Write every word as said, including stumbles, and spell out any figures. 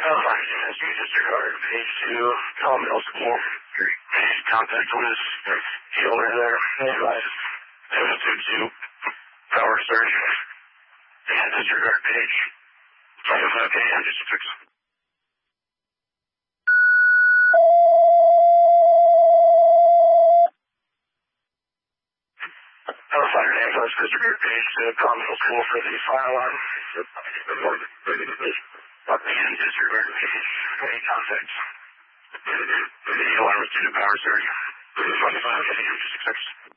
Oh, fine. As you disregard page two, call middle school. Contact was healer there. Advice. seven two two. Power surge. And disregard page. twenty-five K, I'm just fix. Oh, fine. Ambulance disregard page to call middle school for the fire alarm. And disregard page. Any contacts. The alarm was due to power surge. twenty-five K, I'm just fix.